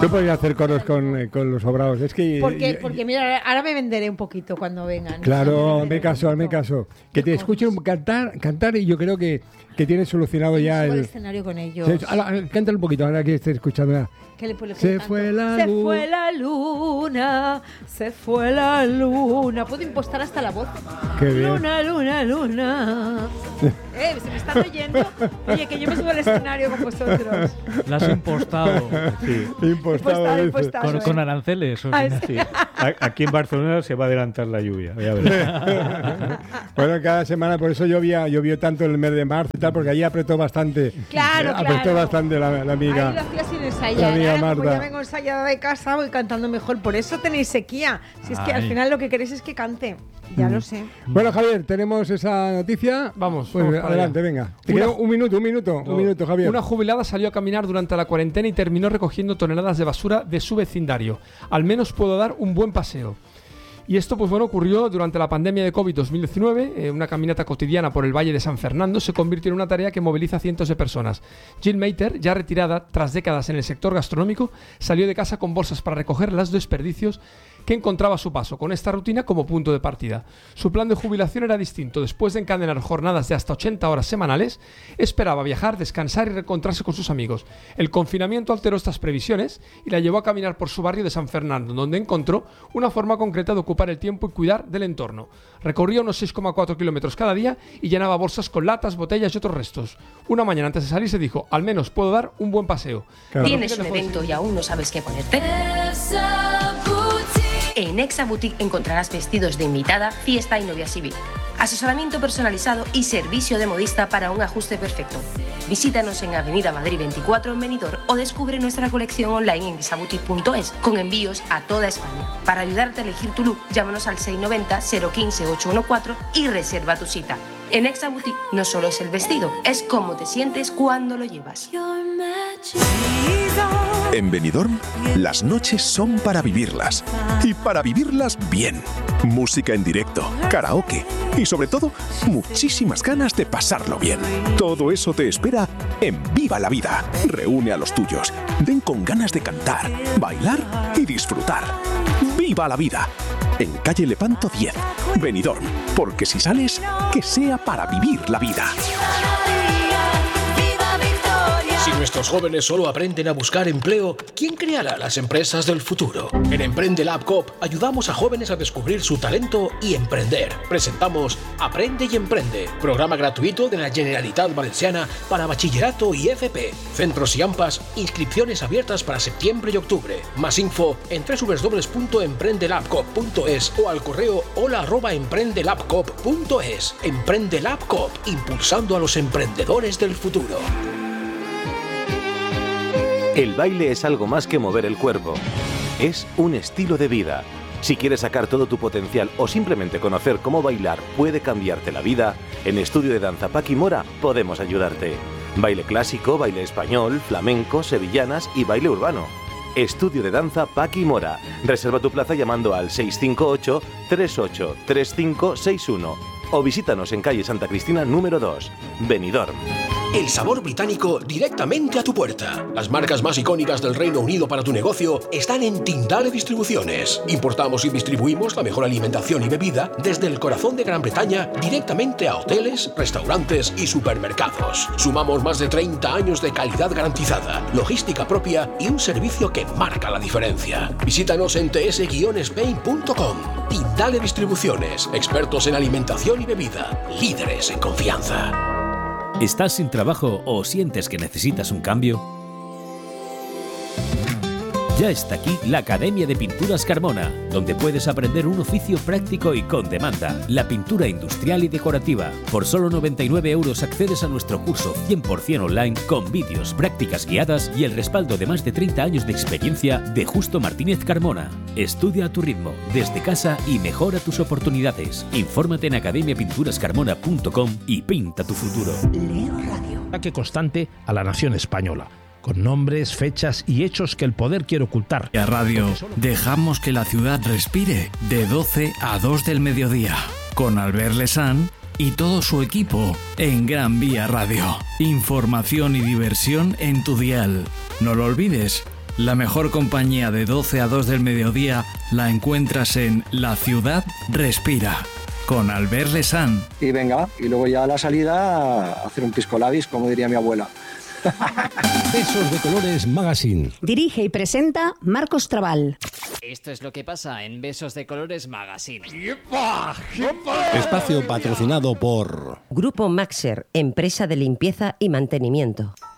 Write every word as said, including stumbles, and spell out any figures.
Yo podría hacer coros con, con los sobrados. Es que porque, porque mira, ahora me venderé un poquito cuando vengan. Claro, me caso, hazme caso. Que te escuchen cantar, cantar y yo creo que, que tienes solucionado ya el... el escenario con ellos. Cántale un poquito, ahora que estés escuchando ya. ¿Qué le, le se fue la se luna. fue la luna, se fue la luna. Puedo impostar hasta la voz. Qué bien. Luna, luna, luna. eh, se me están oyendo. Oye, que yo me subo al escenario con vosotros. La has impostado. Sí. Impostado, impostado, impostado con, eh. con aranceles. O Ah, sea, sí. sí. Aquí en Barcelona se va a adelantar la lluvia. Ya verás. Bueno, cada semana, por eso llovía, llovió tanto en el mes de marzo y tal, porque allí apretó bastante. Claro, eh, claro. Apretó bastante la, la amiga. Ahí lo hacía sin la ensayar. amiga Ahora, como Marta. ya vengo ensayada de casa, voy cantando mejor. Por eso tenéis sequía. Si es que Ay. al final lo que queréis es que cante. Ya Mm. lo sé. Bueno, Javier, tenemos esa noticia. Vamos, pues vamos para adelante, allá. venga. Te Una- queda un minuto, un minuto, un minuto, Javier. Una jubilada salió a caminar durante la cuarentena y terminó recogiendo toneladas de basura de su vecindario. Al menos puedo dar un buen paseo. Y esto, pues bueno, ocurrió durante la pandemia de COVID dos mil diecinueve. Eh, una caminata cotidiana por el Valle de San Fernando se convirtió en una tarea que moviliza a cientos de personas. Jill Mater, ya retirada tras décadas en el sector gastronómico, salió de casa con bolsas para recoger los desperdicios que encontraba a su paso, con esta rutina como punto de partida. Su plan de jubilación era distinto. Después de encadenar jornadas de hasta ochenta horas semanales, esperaba viajar, descansar y reencontrarse con sus amigos. El confinamiento alteró estas previsiones y la llevó a caminar por su barrio de San Fernando, donde encontró una forma concreta de ocupar el tiempo y cuidar del entorno. Recorría unos seis coma cuatro kilómetros cada día y llenaba bolsas con latas, botellas y otros restos. Una mañana antes de salir se dijo, al menos puedo dar un buen paseo. Claro. ¿Tienes un evento y aún no sabes qué ponerte? En Exa Boutique encontrarás vestidos de invitada, fiesta y novia civil. Asesoramiento personalizado y servicio de modista para un ajuste perfecto. Visítanos en Avenida Madrid veinticuatro en Benidorm o descubre nuestra colección online en exaboutique punto es con envíos a toda España. Para ayudarte a elegir tu look, llámanos al seis nueve cero, cero uno cinco, ocho uno cuatro y reserva tu cita. En Exa Boutique no solo es el vestido, es cómo te sientes cuando lo llevas. En Benidorm, las noches son para vivirlas. Y para vivirlas bien. Música en directo, karaoke y sobre todo, muchísimas ganas de pasarlo bien. Todo eso te espera en Viva la Vida. Reúne a los tuyos. Ven con ganas de cantar, bailar y disfrutar. ¡Viva la Vida! En calle Lepanto diez, Benidorm. Porque si sales, que sea para vivir la vida. Si nuestros jóvenes solo aprenden a buscar empleo, ¿quién creará las empresas del futuro? En Emprende Lab Coop ayudamos a jóvenes a descubrir su talento y emprender. Presentamos Aprende y Emprende, programa gratuito de la Generalitat Valenciana para bachillerato y F P. Centros y AMPAs, inscripciones abiertas para septiembre y octubre. Más info en doble u doble u doble u punto emprende lab coop punto es o al correo hola arroba emprende lab coop punto es. Emprende Lab Coop, impulsando a los emprendedores del futuro. El baile es algo más que mover el cuerpo. Es un estilo de vida. Si quieres sacar todo tu potencial o simplemente conocer cómo bailar puede cambiarte la vida, en Estudio de Danza Paqui Mora podemos ayudarte. Baile clásico, baile español, flamenco, sevillanas y baile urbano. Estudio de Danza Paqui Mora. Reserva tu plaza llamando al seis cinco ocho, tres ocho tres cinco seis uno o visítanos en calle Santa Cristina número dos, Benidorm. El sabor británico directamente a tu puerta. Las marcas más icónicas del Reino Unido para tu negocio están en Tindale Distribuciones. Importamos y distribuimos la mejor alimentación y bebida desde el corazón de Gran Bretaña directamente a hoteles, restaurantes y supermercados. Sumamos más de treinta años de calidad garantizada, logística propia y un servicio que marca la diferencia. Visítanos en t s guion spain punto com. Tindale Distribuciones, expertos en alimentación y bebida, líderes en confianza. ¿Estás sin trabajo o sientes que necesitas un cambio? Ya está aquí la Academia de Pinturas Carmona, donde puedes aprender un oficio práctico y con demanda, la pintura industrial y decorativa. Por solo noventa y nueve euros accedes a nuestro curso cien por ciento online con vídeos, prácticas guiadas y el respaldo de más de treinta años de experiencia de Justo Martínez Carmona. Estudia a tu ritmo, desde casa y mejora tus oportunidades. Infórmate en academia pinturas carmona punto com y pinta tu futuro. Leo Radio. Ataque constante a la nación española, con nombres, fechas y hechos que el poder quiere ocultar. A radio, dejamos que la ciudad respire de doce a dos del mediodía, con Albert Lesán y todo su equipo en Gran Vía Radio. Información y diversión en tu dial. No lo olvides, La mejor compañía de doce a dos del mediodía la encuentras en La Ciudad Respira, con Albert Lesan. Y venga, y luego ya a la salida a hacer un pisco labis, como diría mi abuela. Besos de Colores Magazine. Dirige y presenta Marcos Trabal. Esto es lo que pasa en Besos de Colores Magazine. Espacio patrocinado por Grupo Maxer, empresa de limpieza y mantenimiento.